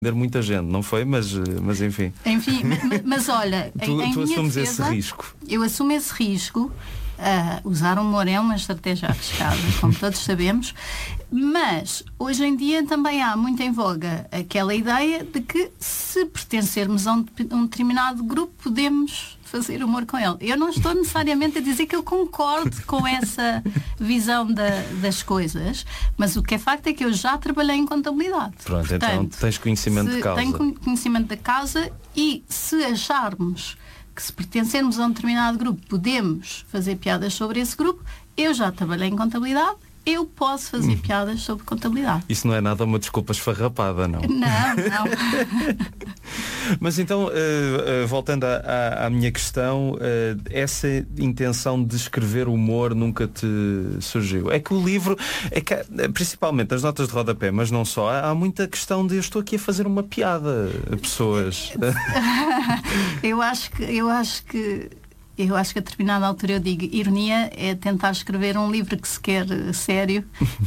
muita gente, não foi? Mas enfim. Enfim, mas olha, tu assumes defesa, esse risco. Eu assumo esse risco. Usar o humor é uma estratégia arriscada, como todos sabemos, mas hoje em dia também há muito em voga aquela ideia de que se pertencermos a um determinado grupo podemos fazer humor com ele. Eu não estou necessariamente a dizer que eu concordo com essa visão das coisas, mas o que é facto é que eu já trabalhei em contabilidade. Pronto, portanto, então tens conhecimento de causa. Tenho conhecimento da causa e se acharmos que se pertencermos a um determinado grupo podemos fazer piadas sobre esse grupo, eu já trabalhei em contabilidade, eu posso fazer piadas sobre contabilidade. Isso não é nada uma desculpa esfarrapada, não? Não. Mas então, voltando à minha questão, essa intenção de escrever humor nunca te surgiu? É que o livro, principalmente as notas de rodapé, mas não só, há muita questão de eu estou aqui a fazer uma piada a pessoas. Eu acho que a determinada altura eu digo, ironia é tentar escrever um livro que se quer sério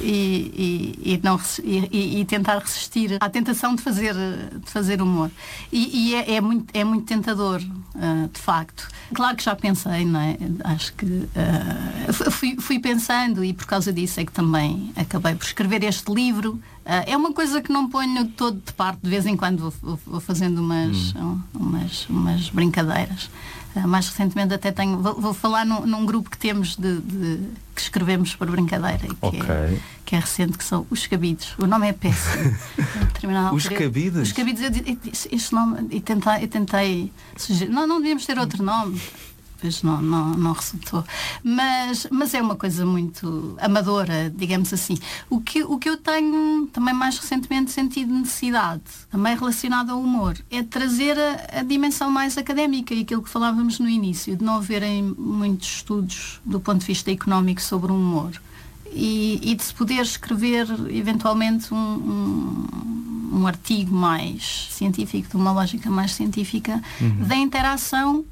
e tentar resistir à tentação de fazer humor. E é muito tentador, de facto. Claro que já pensei, não é? Acho que fui pensando e por causa disso é que também acabei por escrever este livro. É uma coisa que não ponho todo de parte, de vez em quando vou fazendo umas brincadeiras. Mais recentemente até vou falar num grupo que temos que escrevemos por brincadeira e que é recente, que são Os Cabidos. O nome é péssimo. Os Cabidos? Os Cabidos, eu disse este nome e tentei sugerir. Não devíamos ter outro nome. Pois não resultou. Mas é uma coisa muito amadora, digamos assim. O que eu tenho também mais recentemente sentido necessidade, também relacionado ao humor, é trazer a dimensão mais académica e aquilo que falávamos no início, de não haverem muitos estudos do ponto de vista económico sobre o humor. E de se poder escrever eventualmente um artigo mais científico, de uma lógica mais científica, da interação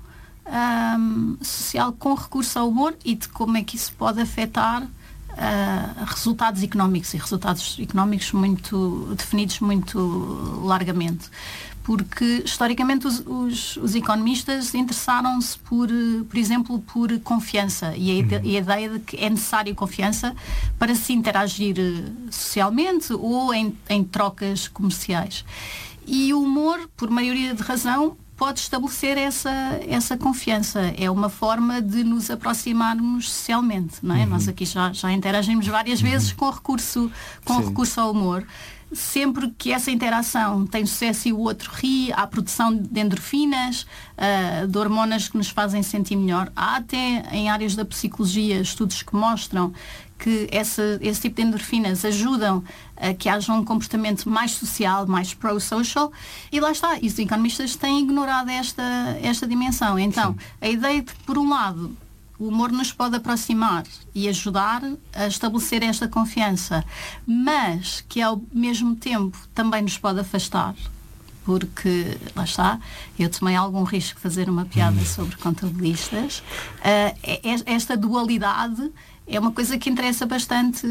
social com recurso ao humor e de como é que isso pode afetar resultados económicos, e resultados económicos muito definidos muito largamente, porque historicamente os economistas interessaram-se por exemplo, por confiança e a ideia de que é necessário confiança para se interagir socialmente ou em trocas comerciais. E o humor, por maioria de razão, pode estabelecer essa confiança. É uma forma de nos aproximarmos socialmente, não é? Nós aqui já interagimos várias vezes com recurso ao humor. Sempre que essa interação tem sucesso e o outro ri, há produção de endorfinas, de hormonas que nos fazem sentir melhor. Há até em áreas da psicologia estudos que mostram que esse tipo de endorfinas ajudam a que haja um comportamento mais social, mais pro-social, e lá está, e os economistas têm ignorado esta dimensão. Então, a ideia de que, por um lado, o humor nos pode aproximar e ajudar a estabelecer esta confiança, mas que ao mesmo tempo também nos pode afastar, porque, lá está, eu tomei algum risco de fazer uma piada sobre contabilistas. Esta dualidade é uma coisa que interessa bastante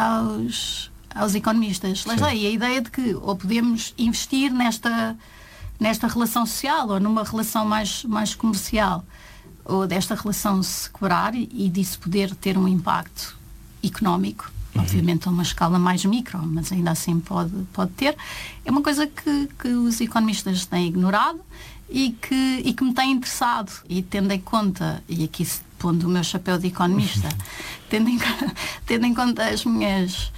aos economistas. Lá está, e a ideia de que ou podemos investir nesta relação social ou numa relação mais comercial, ou desta relação se quebrar e disso poder ter um impacto económico, obviamente a uma escala mais micro, mas ainda assim pode ter, é uma coisa que os economistas têm ignorado e que me tem interessado, e tendo em conta, e aqui pondo o meu chapéu de economista, tendo em conta as minhas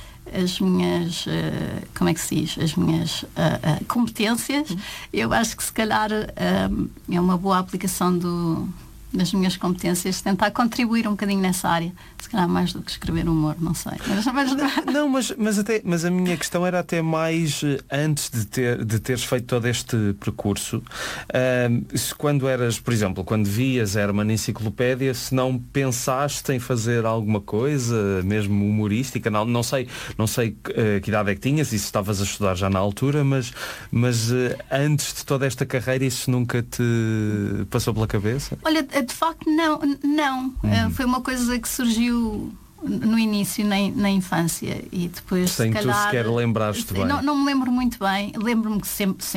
como é que se diz? As minhas competências, eu acho que se calhar é uma boa aplicação das minhas competências, tentar contribuir um bocadinho nessa área, se calhar mais do que escrever humor, não sei. Mas a minha questão era até mais antes de teres feito todo este percurso, se quando eras, por exemplo, quando vias Herman Enciclopédia, se não pensaste em fazer alguma coisa, mesmo humorística, não sei que idade é que tinhas e se estavas a estudar já na altura, mas antes de toda esta carreira isso nunca te passou pela cabeça? Olha, de facto não. Foi uma coisa que surgiu no início, na infância, e depois sem se calhar, tu sequer lembraste bem. Não me lembro muito bem, lembro-me que sempre